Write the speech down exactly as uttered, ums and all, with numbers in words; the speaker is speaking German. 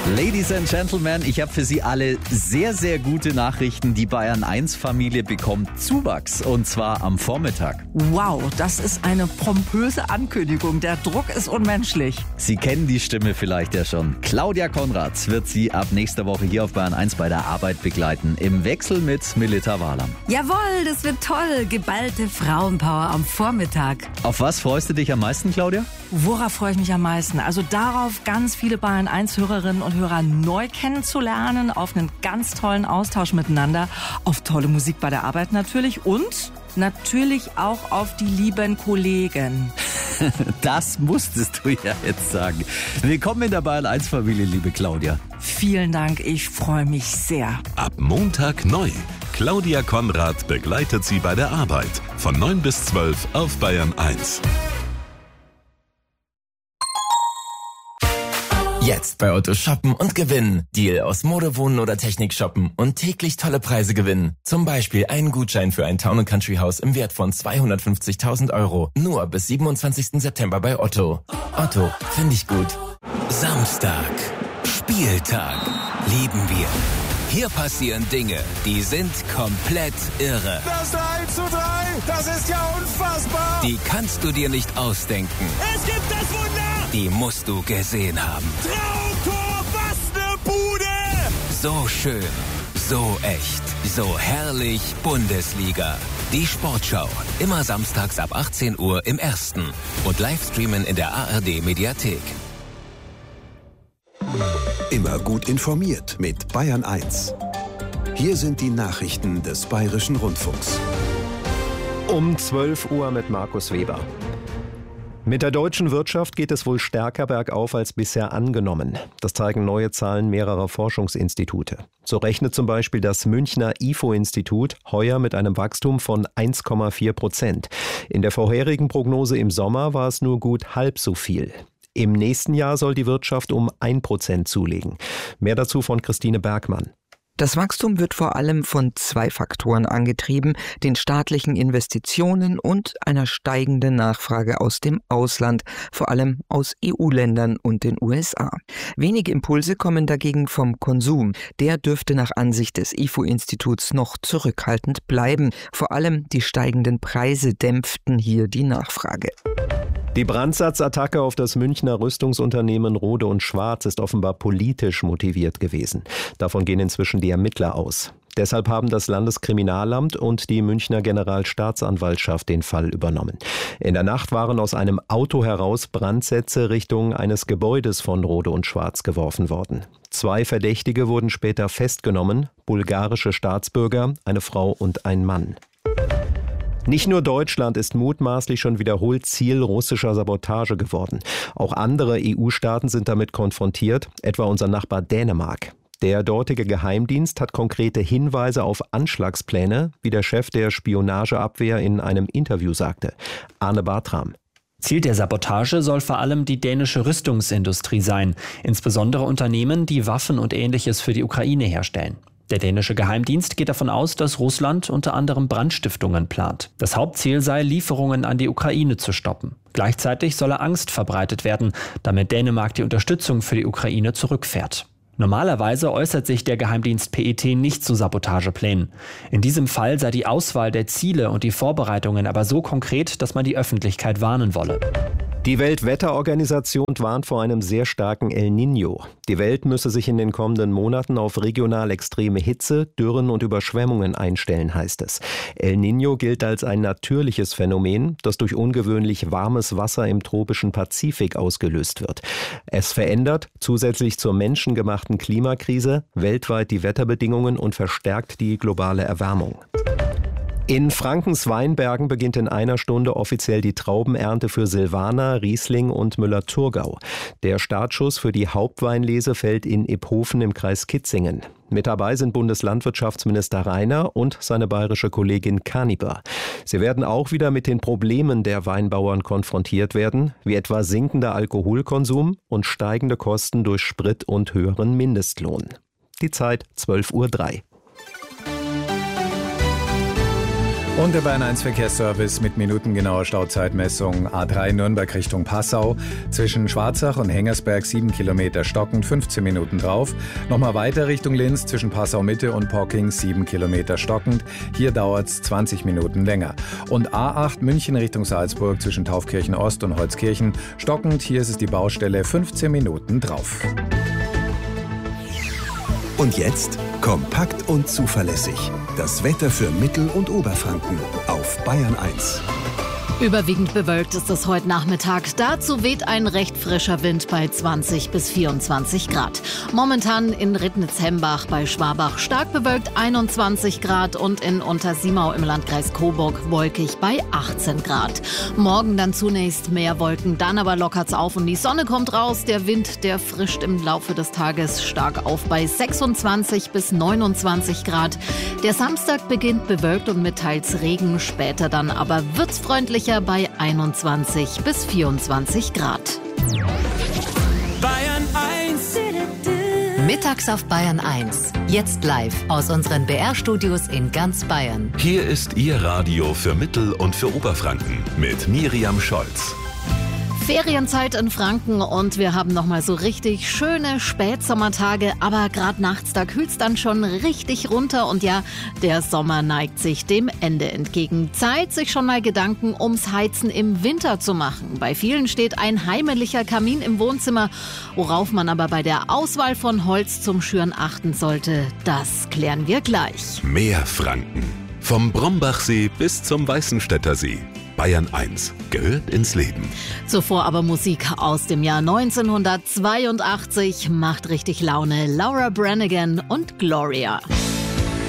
Ladies and Gentlemen, ich habe für Sie alle sehr, sehr gute Nachrichten. Die Bayern eins Familie bekommt Zuwachs und zwar am Vormittag. Wow, das ist eine pompöse Ankündigung. Der Druck ist unmenschlich. Sie kennen die Stimme vielleicht ja schon. Claudia Konrad wird Sie ab nächster Woche hier auf Bayern eins bei der Arbeit begleiten. Im Wechsel mit Melita Wahlam. Jawohl, das wird toll. Geballte Frauenpower am Vormittag. Auf was freust du dich am meisten, Claudia? Worauf freue ich mich am meisten? Also darauf, ganz viele Bayern eins Hörerinnen und Hörer neu kennenzulernen, auf einen ganz tollen Austausch miteinander, auf tolle Musik bei der Arbeit natürlich und natürlich auch auf die lieben Kollegen. Das musstest du ja jetzt sagen. Willkommen in der Bayern eins Familie, liebe Claudia. Vielen Dank, ich freue mich sehr. Ab Montag neu. Claudia Konrad begleitet Sie bei der Arbeit von neun bis zwölf auf Bayern eins. Jetzt bei Otto shoppen und gewinnen. Deal aus Mode, Wohnen oder Technik shoppen und täglich tolle Preise gewinnen. Zum Beispiel einen Gutschein für ein Town and Country Haus im Wert von zweihundertfünfzigtausend Euro. Nur bis siebenundzwanzigsten September bei Otto. Otto, finde ich gut. Samstag. Spieltag. Lieben wir. Hier passieren Dinge, die sind komplett irre. Das eins zu drei, das ist ja unfassbar. Die kannst du dir nicht ausdenken. Es gibt das Wunder. Die musst du gesehen haben. Traumtor, was ne Bude. So schön, so echt, so herrlich Bundesliga. Die Sportschau, immer samstags ab achtzehn Uhr im Ersten und Livestreamen in der A R D Mediathek. Immer gut informiert mit Bayern eins. Hier sind die Nachrichten des Bayerischen Rundfunks. Um zwölf Uhr mit Markus Weber. Mit der deutschen Wirtschaft geht es wohl stärker bergauf als bisher angenommen. Das zeigen neue Zahlen mehrerer Forschungsinstitute. So rechnet zum Beispiel das Münchner I F O-Institut heuer mit einem Wachstum von eins Komma vier Prozent. In der vorherigen Prognose im Sommer war es nur gut halb so viel. Im nächsten Jahr soll die Wirtschaft um ein Prozent zulegen. Mehr dazu von Christine Bergmann. Das Wachstum wird vor allem von zwei Faktoren angetrieben, den staatlichen Investitionen und einer steigenden Nachfrage aus dem Ausland, vor allem aus E U-Ländern und den U S A. Wenige Impulse kommen dagegen vom Konsum. Der dürfte nach Ansicht des I F O-Instituts noch zurückhaltend bleiben. Vor allem die steigenden Preise dämpften hier die Nachfrage. Die Brandsatzattacke auf das Münchner Rüstungsunternehmen Rohde und Schwarz ist offenbar politisch motiviert gewesen. Davon gehen inzwischen die Ermittler aus. Deshalb haben das Landeskriminalamt und die Münchner Generalstaatsanwaltschaft den Fall übernommen. In der Nacht waren aus einem Auto heraus Brandsätze Richtung eines Gebäudes von Rohde und Schwarz geworfen worden. Zwei Verdächtige wurden später festgenommen, bulgarische Staatsbürger, eine Frau und ein Mann. Nicht nur Deutschland ist mutmaßlich schon wiederholt Ziel russischer Sabotage geworden. Auch andere E U-Staaten sind damit konfrontiert, etwa unser Nachbar Dänemark. Der dortige Geheimdienst hat konkrete Hinweise auf Anschlagspläne, wie der Chef der Spionageabwehr in einem Interview sagte. Arne Bartram. Ziel der Sabotage soll vor allem die dänische Rüstungsindustrie sein, insbesondere Unternehmen, die Waffen und Ähnliches für die Ukraine herstellen. Der dänische Geheimdienst geht davon aus, dass Russland unter anderem Brandstiftungen plant. Das Hauptziel sei, Lieferungen an die Ukraine zu stoppen. Gleichzeitig solle Angst verbreitet werden, damit Dänemark die Unterstützung für die Ukraine zurückfährt. Normalerweise äußert sich der Geheimdienst P E T nicht zu Sabotageplänen. In diesem Fall sei die Auswahl der Ziele und die Vorbereitungen aber so konkret, dass man die Öffentlichkeit warnen wolle. Die Weltwetterorganisation warnt vor einem sehr starken El Niño. Die Welt müsse sich in den kommenden Monaten auf regional extreme Hitze, Dürren und Überschwemmungen einstellen, heißt es. El Niño gilt als ein natürliches Phänomen, das durch ungewöhnlich warmes Wasser im tropischen Pazifik ausgelöst wird. Es verändert zusätzlich zur menschengemachten Klimakrise weltweit die Wetterbedingungen und verstärkt die globale Erwärmung. In Frankens Weinbergen beginnt in einer Stunde offiziell die Traubenernte für Silvaner, Riesling und Müller-Thurgau. Der Startschuss für die Hauptweinlese fällt in Iphofen im Kreis Kitzingen. Mit dabei sind Bundeslandwirtschaftsminister Rainer und seine bayerische Kollegin Kaniber. Sie werden auch wieder mit den Problemen der Weinbauern konfrontiert werden, wie etwa sinkender Alkoholkonsum und steigende Kosten durch Sprit und höheren Mindestlohn. Die Zeit zwölf Uhr drei. Und der Bayern eins Verkehrsservice mit minutengenauer Stauzeitmessung. A drei Nürnberg Richtung Passau. Zwischen Schwarzach und Hengersberg sieben Kilometer stockend, fünfzehn Minuten drauf. Nochmal weiter Richtung Linz zwischen Passau Mitte und Pocking sieben Kilometer stockend. Hier dauert es zwanzig Minuten länger. Und A acht München Richtung Salzburg zwischen Taufkirchen Ost und Holzkirchen stockend. Hier ist es die Baustelle, fünfzehn Minuten drauf. Und jetzt kompakt und zuverlässig. Das Wetter für Mittel- und Oberfranken auf Bayern eins. Überwiegend bewölkt ist es heute Nachmittag. Dazu weht ein recht frischer Wind bei zwanzig bis vierundzwanzig Grad. Momentan in Rittnitz-Hembach bei Schwabach stark bewölkt einundzwanzig Grad und in Untersimau im Landkreis Coburg wolkig bei achtzehn Grad. Morgen dann zunächst mehr Wolken, dann aber lockert's auf und die Sonne kommt raus. Der Wind, der frischt im Laufe des Tages stark auf bei sechsundzwanzig bis neunundzwanzig Grad. Der Samstag beginnt bewölkt und mit teils Regen, später dann aber wird's freundlich bei einundzwanzig bis vierundzwanzig Grad. Bayern eins. Mittags auf Bayern eins. Jetzt live aus unseren B R-Studios in ganz Bayern. Hier ist Ihr Radio für Mittel- und für Oberfranken mit Miriam Scholz. Ferienzeit in Franken und wir haben nochmal so richtig schöne Spätsommertage, aber gerade nachts, da kühlt's dann schon richtig runter und ja, der Sommer neigt sich dem Ende entgegen. Zeit, sich schon mal Gedanken ums Heizen im Winter zu machen. Bei vielen steht ein heimeliger Kamin im Wohnzimmer, worauf man aber bei der Auswahl von Holz zum Schüren achten sollte. Das klären wir gleich. Mehr Franken. Vom Brombachsee bis zum Weißenstädter See. Bayern eins gehört ins Leben. Zuvor aber Musik aus dem Jahr neunzehnhundertzweiundachtzig. Macht richtig Laune. Laura Branigan und Gloria.